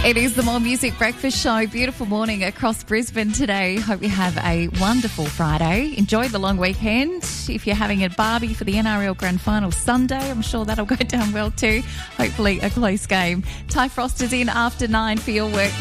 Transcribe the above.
It is the More Music Breakfast Show. Beautiful morning across Brisbane today. Hope you have a wonderful Friday. Enjoy the long weekend. If you're having a barbie for the NRL Grand Final Sunday, I'm sure that'll go down well too. Hopefully a close game. Ty Frost is in after 9 for your work